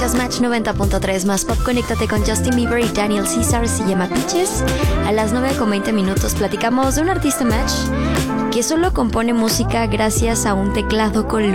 escuchas Match 90.3 más pop. Conéctate con Justin Bieber y Daniel Caesar, se llama Peaches. A las 9:20 platicamos de un artista Match que solo compone música gracias a un teclado con